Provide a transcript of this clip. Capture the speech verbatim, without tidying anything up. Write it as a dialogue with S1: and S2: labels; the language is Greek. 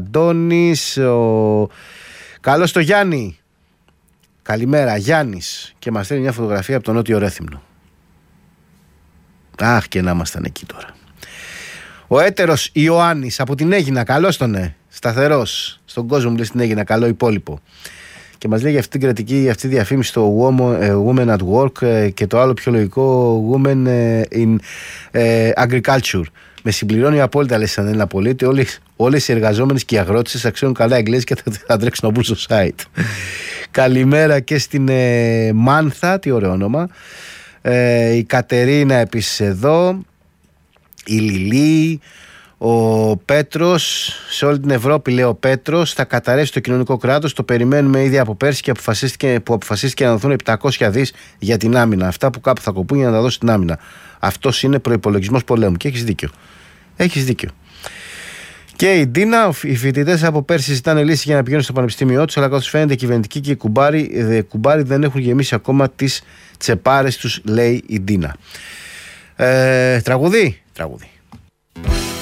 S1: Αντώνης. Ο... Καλώς το Γιάννη. Καλημέρα, Γιάννης. Και μας στέλνει μια φωτογραφία από τον Νότιο Ρέθυμνο. Αχ, και να ήμασταν εκεί τώρα. Ο έτερος Ιωάννης από την Αίγινα. Καλώς τον, ναι. Σταθερός. Στον κόσμο μου λέει στην Αίγινα. Καλό υπόλοιπο. Και μας λέει για αυτή την κρατική, αυτή τη διαφήμιση στο Women at Work και το άλλο πιο λογικό Women in Agriculture. Με συμπληρώνει απόλυτα, λέει σαν Έλληνα πολίτη, όλες, όλες οι εργαζόμενες και οι αγρότες αξιώνουν καλά εγγλέζικα και θα, θα τρέξουν να μπουν στο site. Καλημέρα και στην ε, Μάνθα, τι ωραίο όνομα. Ε, η Κατερίνα επίσης εδώ. Η Λιλή. Ο Πέτρος, σε όλη την Ευρώπη λέει ο Πέτρος, θα καταρρεύσει το κοινωνικό κράτος. Το περιμένουμε ήδη από πέρσι και αποφασίστηκε, που αποφασίστηκε να δοθούν επτακόσια δις για την άμυνα. Αυτά που κάπου θα κοπούν για να τα δώσει την άμυνα. Αυτός είναι προϋπολογισμός πολέμου. Και έχεις δίκιο. Έχεις δίκιο. Και η Ντίνα, οι φοιτητές από πέρσι ζητάνε λύση για να πηγαίνουν στο πανεπιστήμιό τους, αλλά καθώς φαίνεται οι κυβερνητικοί και οι κουμπάροι, κουμπάροι δεν έχουν γεμίσει ακόμα τις τσεπάρες τους, λέει η Ντίνα. Ε, τραγουδί. Τραγουδί.